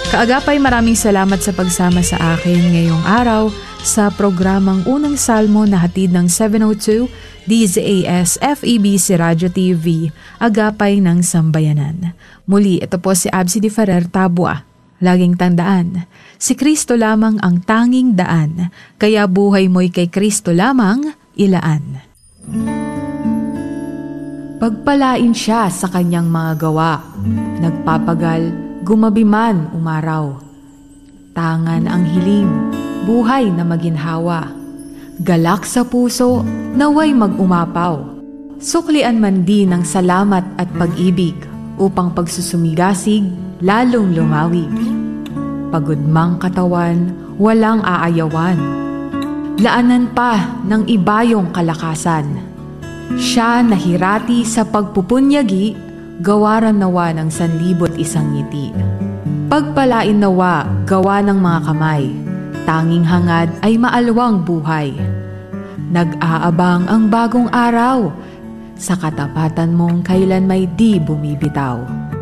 Kaagapay, maraming salamat sa pagsama sa akin ngayong araw sa programang Unang Salmo na hatid ng 702 DZAS FEBC Radio TV, Agapay ng Sambayanan. Muli, ito po si Absi Di Ferrer Tabua. Laging tandaan, si Kristo lamang ang tanging daan, kaya buhay mo'y kay Kristo lamang ilaan. Pagpalain siya sa kanyang mga gawa, nagpapagal, gumabi man umaraw. Tangan ang hiling, buhay na maginhawa. Galak sa puso, naway mag-umapaw. Suklian man din ng salamat at pag-ibig, upang pagsusumigasig, lalong lumawig. Pagod mang katawan, walang aayawan. Laanan pa ng ibayong kalakasan. Siya nahirati sa pagpupunyagi, gawaran nawa ng 1,100 ngiti. Pagpalain nawa, gawa ng mga kamay, tanging hangad ay maalwang buhay. Nag-aabang ang bagong araw, sa katapatan mong kailan may di bumibitaw.